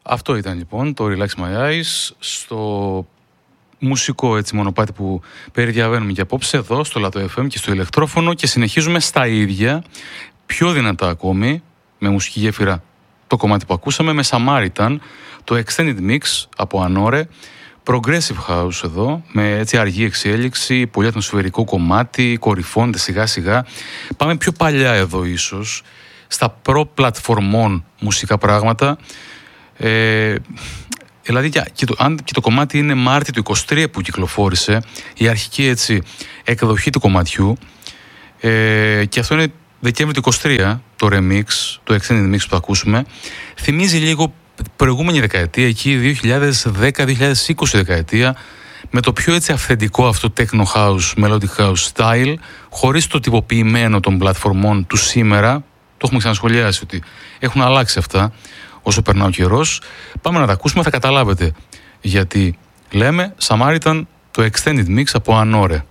Αυτό ήταν λοιπόν το Relax My Eyes στο μουσικό έτσι μονοπάτι που περιδιαβαίνουμε και απόψε εδώ στο Λατό FM και στο ηλεκτρόφωνο, και συνεχίζουμε στα ίδια, πιο δυνατά ακόμη, με μουσική γέφυρα το κομμάτι που ακούσαμε, με Samaritan, το Extended Mix από Anore, Progressive House εδώ, με έτσι αργή εξέλιξη, πολύ ατμοσφαιρικό κομμάτι, κορυφώνεται σιγά σιγά. Πάμε πιο παλιά εδώ ίσως, στα προ-πλατφορμών μουσικά πράγματα. Δηλαδή αν και το κομμάτι είναι Μάρτιο του 23 που κυκλοφόρησε, η αρχική έτσι εκδοχή του κομματιού, και αυτό είναι Δεκέμβριο του 23, το remix, το extended mix που θα ακούσουμε, θυμίζει λίγο προηγούμενη δεκαετία, εκεί 2010-2020 δεκαετία, με το πιο έτσι αυθεντικό αυτό techno house, melodic house style, χωρίς το τυποποιημένο των πλατφορμών του σήμερα. Το έχουμε ξανασχολιάσει ότι έχουν αλλάξει αυτά όσο περνά ο καιρός. Πάμε να τα ακούσουμε, θα καταλάβετε γιατί λέμε Samaritan, το extended mix από Anore.